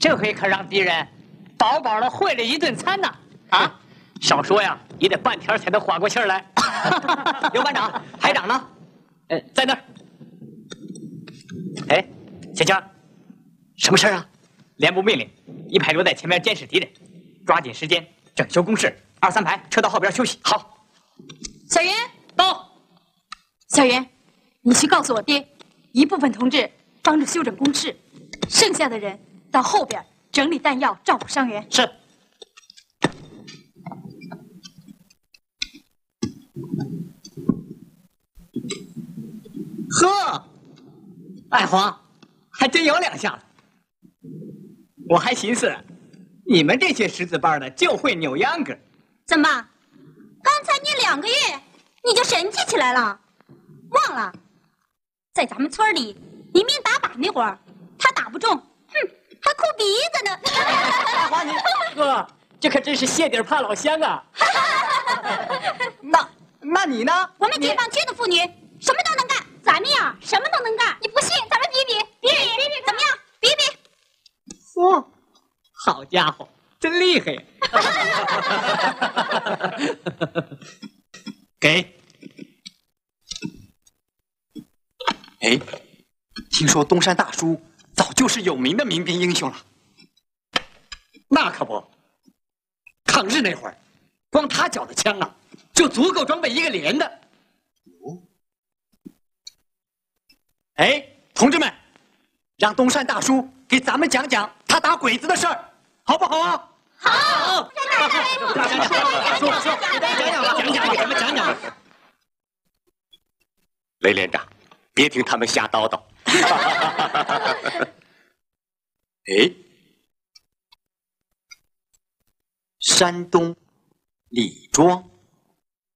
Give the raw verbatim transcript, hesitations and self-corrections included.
这回可让敌人饱饱的会了一顿餐呐！啊，少说呀，也得半天才能缓过气儿来。 刘班长，排长呢？ 呃，在那儿。哎，小江，什么事儿啊？连部命令，一排留在前面监视敌人，抓紧时间整修工事。二三排撤到后边休息。好。 小云到。 小云，你去告诉我爹，一部分同志帮着修整工事，剩下的人到后边整理弹药，照顾伤员。 是。 呵，爱华，还真有两下子。我还寻思，你们这些识字班的就会扭秧歌。 怎么？刚才你两个月你就神气起来了？忘了，在咱们村里，黎明打靶那会儿，他打不中，哼，还哭鼻子呢。 爱华，你哥，这可真是谢顶怕老乡啊！ 那那你呢？ 我们解放区的妇女什么都能干，咱们呀什么都能干。你不信，咱们比比比比比比，怎么样？比比。 嚯，好家伙，真厉害呀！ 给。哎，听说东山大叔早就是有名的民兵英雄了。 那可不，抗日那会儿，光他缴的枪啊，就足够装备一个连的。 哦。哎，同志们，让东山大叔给咱们讲讲他打鬼子的事儿，好不好啊？ 好。 说说说，给大家讲讲，讲讲，给咱们讲讲。雷连长，别听他们瞎叨叨。哎，山东李庄。